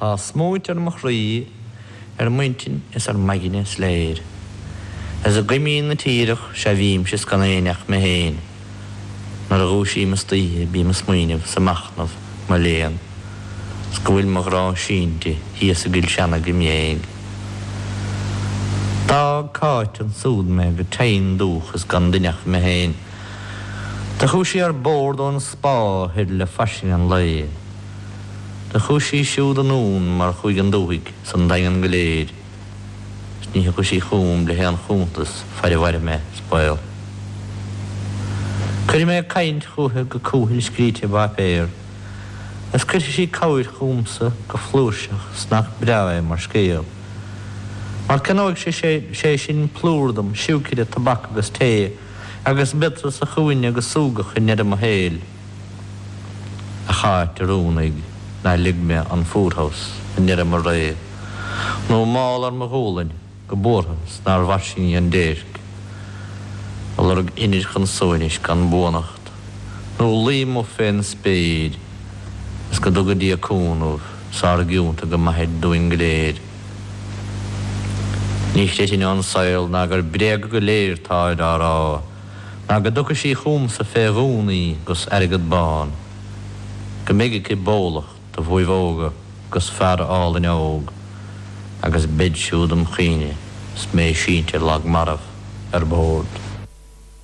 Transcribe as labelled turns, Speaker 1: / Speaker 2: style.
Speaker 1: Tá smóid ar mo chraí muintin is ar maigine sléir. As a gimín na tíirech sé bhím sis gan éineach me héin. Nar a rúsí mas títhe bí mas muoineh sa machnamh ma léan. Sgwyl mo grá sínti hías a gil seanna giméig. Tá cáit an súd me go tain dúchas gan duineach me héin. Tá chúsí ar bord ón spá hir le fasin an leir. Tá chúsí siúd an ún mar chuig an dúig san dain go léir. Ní chúsí chúm le héan chúntas fear me spáil. Cuir mé caint chúthe go cúhil scríte ba péir. As cuir sí cáir chúmsa go flúiseach snach breá mar scéal. Mar canóig sé sin plúrdam siúciide tabac agus té agus betra sa chuine agus súgach in neidir a héil. A cháit a rúnaig na lig me an fúrhaus in neidir mar ré. Nó máil ar mo hólainn go bórthas nar bhaisiní an déirc. Alar inis gan sóinis gan bónacht. Nó lím ó féin spéid is go dogad í a cúnmh sa ar giúnta go maithe dúin gléir. Nís té sin an saoil ná gur breag go léir táid árá. Ná go ducha sí chúm sa féhúnaí gus airgad bán. Go méige cí bólach tá bhuaimhóga gus fear áil in óg. Agus bid siúd am chíine smé sínte lag maraf ar bord.